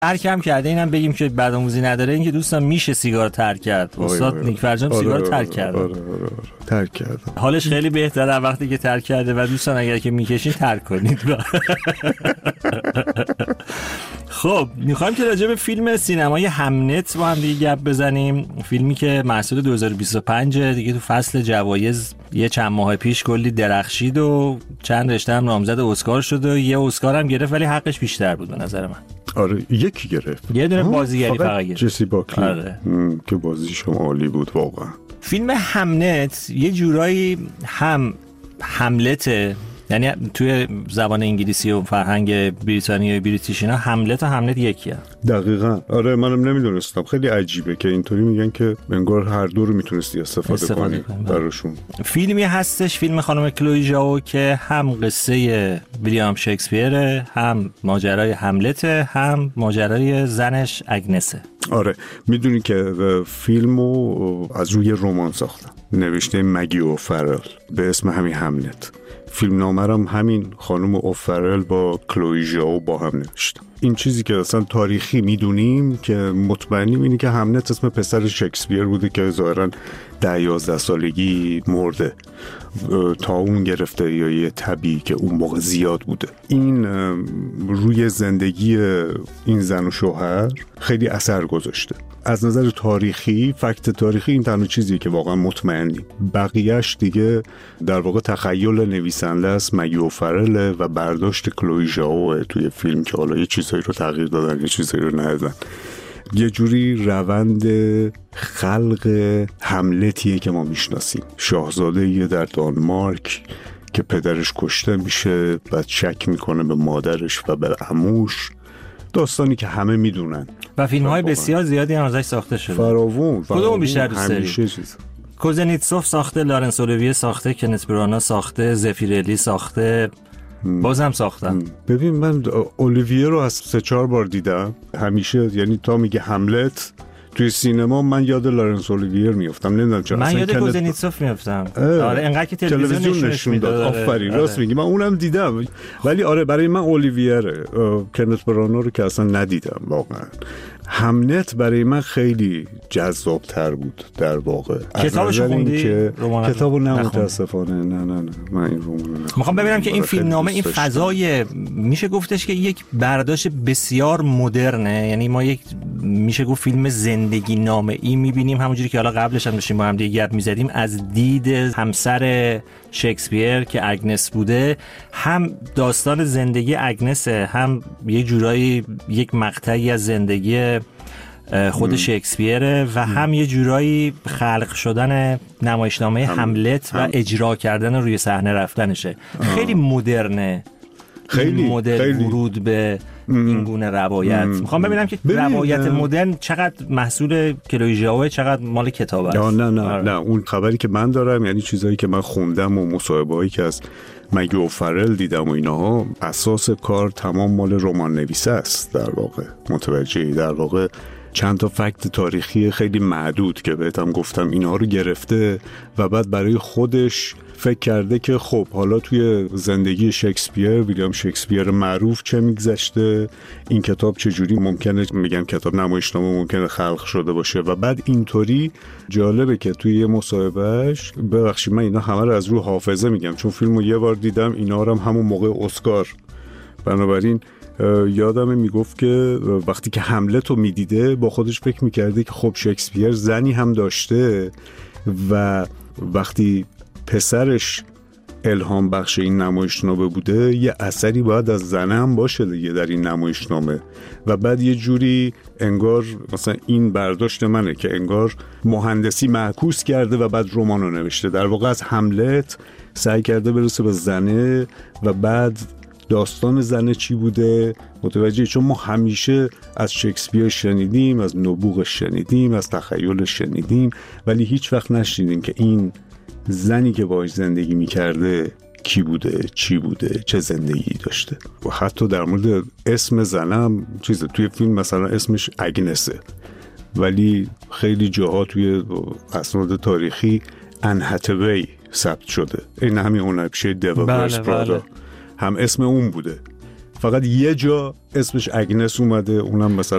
ترکم کرده. اینم بگیم که بدآموزی نداره، اینکه دوستان میشه سیگار ترک کرد. استاد نیک فرجام سیگار ترک کرد. ترک کرد. حالش خیلی بهتره وقتی که ترک کرده و دوستان اگر که میکشین ترک کنید. خب میخوایم که راجع به فیلم سینمایی همنت با هم دیگه گپ بزنیم. فیلمی که محصول 2025 دیگه تو فصل جوایز یه چند ماه پیش کلی درخشید و چند رشته هم نامزد اسکار شد و یه اسکار هم گرفت، ولی حقش بیشتر بود به نظر من. آره یکی گرفت، یه دونه بازیگری فقط گرفت، جسی باکلی. آره. که بازیش هم عالی بود واقعا. فیلم همنت یه جورایی هم هملته، یعنی توی زبان انگلیسی و فرهنگ بریتانیایی بریتیش اینا هملت و همنت یکیه. دقیقاً. آره منم نمیدونستم. خیلی عجیبه که اینطوری میگن که انگار هر دو رو میتونستی استفاده کنی براشون. فیلمی هستش، فیلم خانم کلوی ژائو که هم قصه ویلیام شکسپیر، هم ماجرای هملت، هم ماجرای زنش اگنسه. آره میدونی که فیلمو از روی رمان ساختن، نوشته مگی اوفرل به اسم همین هملت. فیلم نامرم همین خانم اوفرل با کلوی ژائو با هم نوشتن. این چیزی که اصلا تاریخی میدونیم که مطمئنیم اینه که همنت اسم پسر شکسپیر بوده که ظاهراً 10-11 سالگی مرده، طاعون گرفته یا یه تبی که اون موقع زیاد بوده. این روی زندگی این زن و شوهر خیلی اثر گذاشته. از نظر تاریخی، فکت تاریخی این تنها چیزیه که واقعا مطمئنیم. بقیهش دیگه در واقع تخیل نویسنده است، مگی اوفرل و برداشت کلوی ژائو توی فیلم که حالا یه چیزایی رو تغییر دادن یه چیزایی رو ندادن. یه جوری روند خلق هملتیه که ما میشناسیم. شاهزاده یه در دانمارک که پدرش کشته میشه، بعد شک میکنه به مادرش و به عموش، داستانی که همه میدونن و فیلم‌های بسیار زیادی هم ازش ساخته شده. فراوون. کدوم بیشتر دوست داری؟ کوزنیتسوف ساخته، لارنس اولیویه ساخته، کنت برانا ساخته، زفیرلی ساخته، بازم ساختم. ببین من اولیویه رو از 3-4 بار دیدم همیشه، یعنی تا میگه هملت توی سینما من یاد لارنس اولیویر میافتم، نمیدونم چرا. من یاد کوزنیتسوف میافتم. آره انقدر که تلویزیون نشون داد. آفرین راست میگی، من اونم دیدم ولی آره برای من اولیویره. کنت برانا رو که اصلا ندیدم واقعا. همنت برای من خیلی جذاب‌تر بود در واقع. کتابشو خوندی؟ کتابو نه متاسفانه. نه من این رمانو میخوام ببینم که این فیلمنامه این فضای میشه گفتش که یک برداشت بسیار مدرنه، یعنی ما یک میشه گفت فیلم زندگی نامه‌ای میبینیم، همونجوری که حالا قبلش هم داشتیم با هم دیگه گپ میزدیم، از دید همسر شکسپیر که اگنس بوده، هم داستان زندگی اگنسه، هم یه جورایی یک مقطعی از زندگی خود شکسپیره و هم یه جورایی خلق شدن نمایشنامه هملت و اجرا کردن روی صحنه رفتنشه. خیلی مدرنه، خیلی مدرن ورود به این گونه روایت. میخوام ببینم که روایت مدرن چقدر محصول کلوی ژائو، چقدر مال کتاب است. نه اون خبری که من دارم، یعنی چیزایی که من خوندم و مصاحبه‌هایی که از مگی اوفرل دیدم و اینها، اساس کار تمام مال رمان نویسه است در واقع. متوجهی؟ در واقع چند تا فکت تاریخی خیلی معدود که بهتم گفتم اینها رو گرفته و بعد برای خودش فکر کرده که خب حالا توی زندگی شکسپیر، ویلیام شکسپیر معروف چه میگذشته، این کتاب چجوری ممکنه، میگم کتاب نمایشنامه ممکنه خلق شده باشه. و بعد اینطوری جالبه که توی یه مصاحبهش، ببخشید من اینا همه رو از رو حافظه میگم چون فیلمو یه بار دیدم، اینا رو هم همون موقع اسکار، بنابراین یادمه میگفت که وقتی که هملت رو میدیده با خودش فکر میکرده که خب شکسپیر زنی هم داشته و وقتی پسرش الهام بخش این نمایشنامه بوده یه اثری باید از زنه هم باشه دیگه در این نمایشنامه. و بعد یه جوری انگار مثلا این برداشت منه که انگار مهندسی معکوس کرده و بعد رمان رو نوشته. در واقع از هملت سعی کرده برسه به زنه و بعد داستان زنه چی بوده متوجه، چون ما همیشه از شکسپیر شنیدیم، از نبوغش شنیدیم، از تخیلش شنیدیم، ولی هیچ وقت نشنیدیم که این زنی که باهاش زندگی میکرده کی بوده، چی بوده، چه زندگی داشته. و حتی در مورد اسم زنم چیزه، توی فیلم مثلا اسمش اگنسه ولی خیلی جاها توی اسناد تاریخی ان هاتوی ثبت شده. این همین هنرپیشه دیویس پرادا هم اسم اون بوده، فقط یه جا اسمش اگنس اومده، اونم مثلا